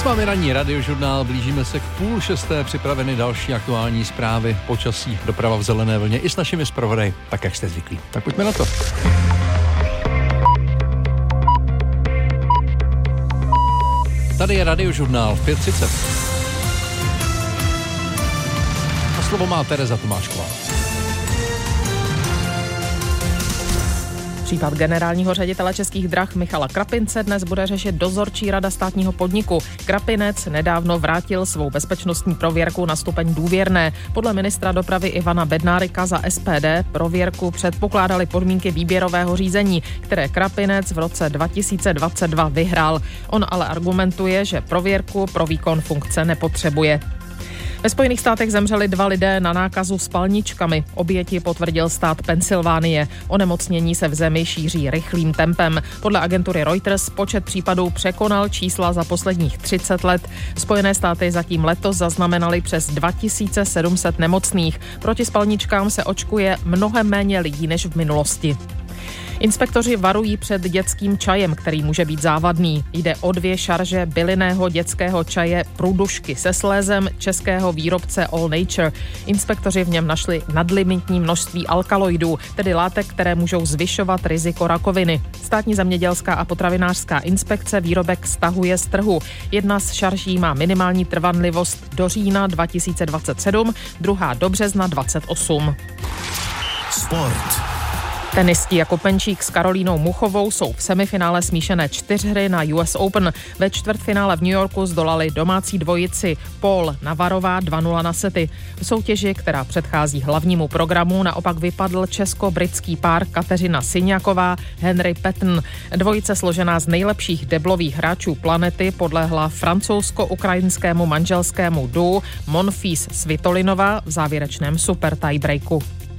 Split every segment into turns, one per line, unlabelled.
Máme ranní radiožurnál, blížíme se k 5:30, připraveny další aktuální zprávy, počasí, doprava v zelené vlně i s našimi zpravodaji, tak jak jste zvyklí. Tak pojďme na to. Tady je radiožurnál v 5:30. A slovo má Tereza Tomášková.
Případ generálního ředitele Českých drah Michala Krapince dnes bude řešit dozorčí rada státního podniku. Krapinec nedávno vrátil svou bezpečnostní prověrku na stupeň důvěrné. Podle ministra dopravy Ivana Bednárika za SPD prověrku předpokládaly podmínky výběrového řízení, které Krapinec v roce 2022 vyhrál. On ale argumentuje, že prověrku pro výkon funkce nepotřebuje. Ve Spojených státech zemřeli 2 lidé na nákazu spalničkami. Oběti potvrdil stát Pensylvánie. Onemocnění se v zemi šíří rychlým tempem. Podle agentury Reuters počet případů překonal čísla za posledních 30 let. Spojené státy zatím letos zaznamenaly přes 2700 nemocných. Proti spalničkám se očkuje mnohem méně lidí než v minulosti. Inspektoři varují před dětským čajem, který může být závadný. Jde o 2 šarže bylinného dětského čaje Prudušky se slézem českého výrobce All Nature. Inspektoři v něm našli nadlimitní množství alkaloidů, tedy látek, které můžou zvyšovat riziko rakoviny. Státní zemědělská a potravinářská inspekce výrobek stahuje z trhu. Jedna z šarží má minimální trvanlivost do října 2027, druhá do března 2028.
Sport.
Tenisti Jakub Penčík s Karolínou Muchovou jsou v semifinále smíšené 4hry na US Open. Ve čtvrtfinále v New Yorku zdolali domácí dvojici Paul Navarová 2-0 na sety. V soutěži, která předchází hlavnímu programu, naopak vypadl česko-britský pár Kateřina Syňaková, Henry Patton. Dvojice složená z nejlepších deblových hráčů planety podlehla francouzsko-ukrajinskému manželskému duu Monfils Svitolinova v závěrečném super tiebreaku.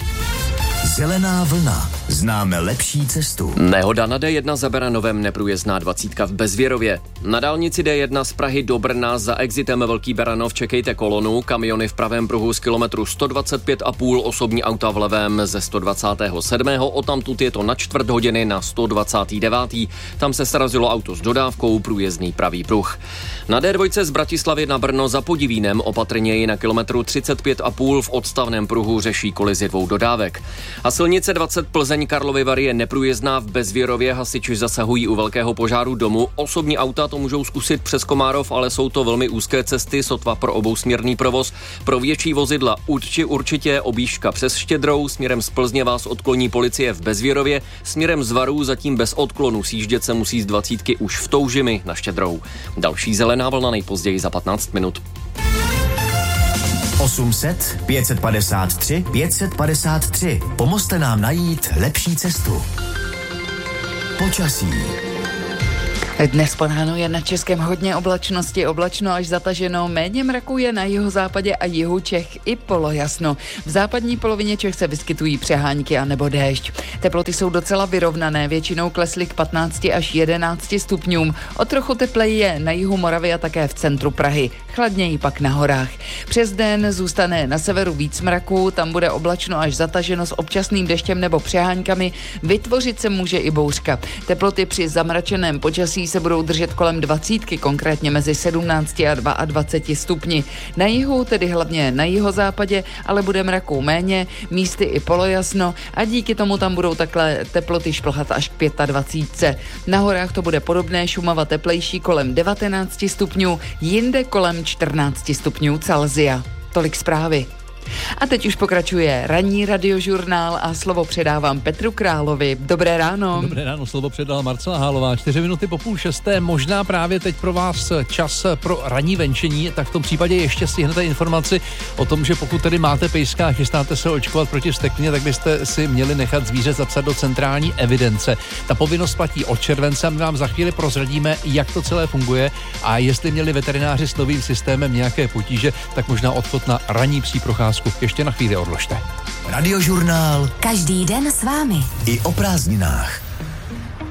Zelená vlna. Známe lepší cestu.
Nehoda na D1 za Beranovem, neprůjezdná 20 v Bezvěrově. Na dálnici D1 z Prahy do Brna za exitem Velký Beranov čekejte kolonu, kamiony v pravém pruhu z kilometru 125,5, osobní auta v levém ze 127. Odtamtud je to na čtvrt hodiny na 129. Tam se srazilo auto s dodávkou, průjezdný pravý pruh. Na D2 z Bratislavy na Brno za Podivínem opatrněji na kilometru 35,5 v odstavném pruhu řeší kolizi 2 dodávek. A silnice 20 Plzeň Karlovy Vary je neprůjezdná v Bezvěrově, hasiči zasahují u velkého požáru domu. Osobní auta to můžou zkusit přes Komárov, ale jsou to velmi úzké cesty, sotva pro obousměrný provoz. Pro větší vozidla určitě objížďka přes Štědrou, směrem z Plzně vás odkloní policie v Bezvěrově, směrem z Varů zatím bez odklonu, sjíždět se musí z 20 už v Toužimi na Štědrou. Další zelená vlna nejpozději za 15 minut.
800 553 553. Pomozte nám najít lepší cestu. Počasí.
Dnes po ránu je na českém hodně oblačnosti, oblačno až zataženo, méně mraků je na jihozápadě a jihu Čech i polojasno. V západní polovině Čech se vyskytují přehánky a nebo déšť. Teploty jsou docela vyrovnané, většinou klesly k 15 až 11 stupňům. O trochu tepleji je na jihu Moravy a také v centru Prahy. Chladněji pak na horách. Přes den zůstane na severu víc mraků, tam bude oblačno až zataženo s občasným deštěm nebo přeháňkami. Vytvořit se může i bouřka. Teploty při zamračeném počasí se budou držet kolem 20, konkrétně mezi 17 a 22 stupni. Na jihu, tedy hlavně na jihozápadě, ale bude mraků méně, místy i polojasno a díky tomu tam budou takhle teploty šplhat až k 25. Na horách to bude podobné, Šumava teplejší kolem 19 stupňů, jinde kolem 14 stupňů Celsia. Tolik zprávy. A teď už pokračuje ranní radiožurnál a slovo předávám Petru Královi. Dobré ráno.
Dobré ráno, slovo předala Marcela Hálová. 4 minuty po 5:30, možná právě teď pro vás čas pro ranní venčení, tak v tom případě ještě stihnete informaci o tom, že pokud tedy máte pejska a chystáte se očkovat proti vzteklině, tak byste si měli nechat zvíře zapsat do centrální evidence. Ta povinnost platí od července a my vám za chvíli prozradíme, jak to celé funguje a jestli měli veterináři s novým systémem nějaké potíže, tak možná odchod na ranní psí procházku ještě na chvíli odložte.
Radiožurnál.
Každý den s vámi.
I o prázdninách.